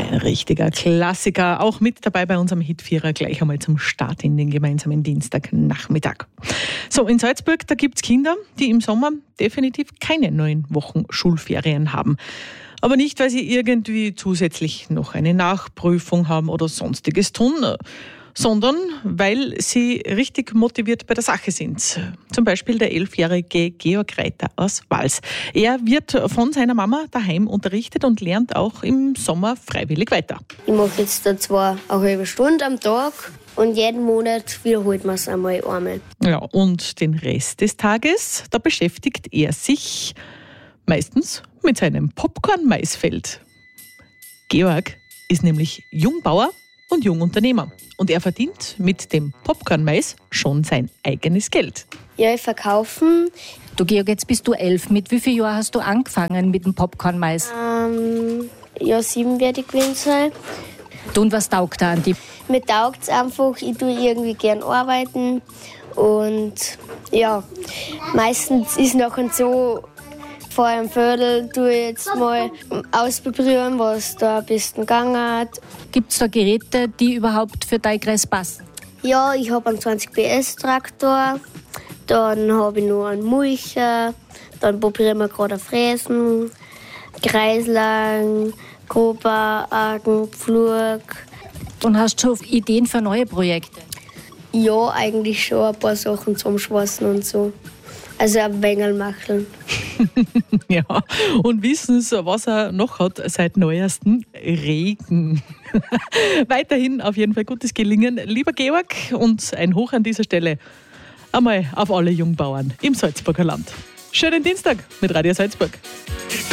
Ein richtiger Klassiker, auch mit dabei bei unserem Hitvierer gleich einmal zum Start in den gemeinsamen Dienstagnachmittag. So, in Salzburg, da gibt es Kinder, die im Sommer definitiv keine 9 Wochen Schulferien haben. Aber nicht, weil sie irgendwie zusätzlich noch eine Nachprüfung haben oder sonstiges tun, sondern weil sie richtig motiviert bei der Sache sind. Zum Beispiel der 11-jährige Georg Reiter aus Wals. Er wird von seiner Mama daheim unterrichtet und lernt auch im Sommer freiwillig weiter. Ich mache jetzt da zwar eine halbe Stunde am Tag und jeden Monat wiederholt man es einmal. Ja, und den Rest des Tages, da beschäftigt er sich meistens mit seinem Popcorn-Maisfeld. Georg ist nämlich Jungbauer und Jungunternehmer. Und er verdient mit dem Popcorn-Mais schon sein eigenes Geld. Ja, ich verkaufe. Du Georg, jetzt bist du 11. Mit wie vielen Jahren hast du angefangen mit dem Popcorn-Mais? 7 werde ich gewesen sein. Du, und was taugt da an dir? Mir taugt es einfach, ich tue irgendwie gern arbeiten. Und ja, meistens ist nachher so, vor einem Viertel tue ich jetzt mal ausprobieren, was da ein bisschen gegangen hat. Gibt es da Geräte, die überhaupt für dein Gräs passen? Ja, ich habe einen 20 PS Traktor, dann habe ich noch einen Mulcher, dann probieren wir gerade ein Fräsen, Kreislagen, Gruber, Argen, Pflug. Und hast du schon Ideen für neue Projekte? Ja, eigentlich schon ein paar Sachen zum Schwassen und so. Also ein wenig machen. Ja, und wissen Sie, was er noch hat seit neuestem? Regen. Weiterhin auf jeden Fall gutes Gelingen. Lieber Georg, und ein Hoch an dieser Stelle einmal auf alle Jungbauern im Salzburger Land. Schönen Dienstag mit Radio Salzburg.